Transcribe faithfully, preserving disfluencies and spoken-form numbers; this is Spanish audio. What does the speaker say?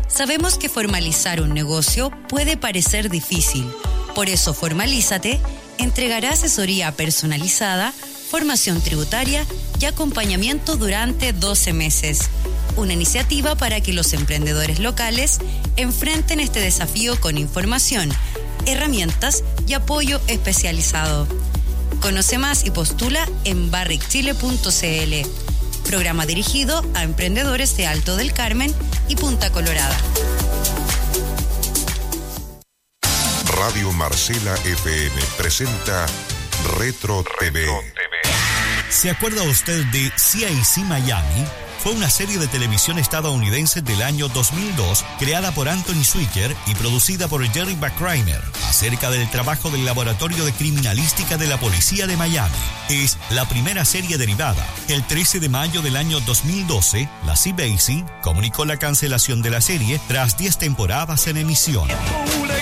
Sabemos que formalizar un negocio puede parecer difícil. Por eso Formalízate entregará asesoría personalizada, formación tributaria y acompañamiento durante doce meses. Una iniciativa para que los emprendedores locales enfrenten este desafío con información, herramientas y apoyo especializado. Conoce más y postula en barrick chile punto c l. Programa dirigido a emprendedores de Alto del Carmen y Punta Colorada. Radio Marcela F M presenta Retro T V. ¿Se acuerda usted de C I C Miami? Fue una serie de televisión estadounidense del año dos mil dos, creada por Anthony Zuiker y producida por Jerry Bruckheimer, acerca del trabajo del Laboratorio de Criminalística de la Policía de Miami. Es la primera serie derivada. El trece de mayo del año dos mil doce, la C B C comunicó la cancelación de la serie tras diez temporadas en emisión.